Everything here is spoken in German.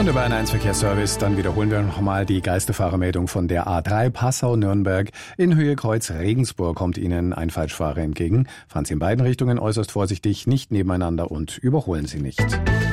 Und über einen 1 Verkehrsservice, dann wiederholen wir nochmal die Geisterfahrermeldung von der A3 Passau-Nürnberg. In Höhe Kreuz Regensburg kommt Ihnen ein Falschfahrer entgegen. Fahren Sie in beiden Richtungen äußerst vorsichtig, nicht nebeneinander und überholen Sie nicht.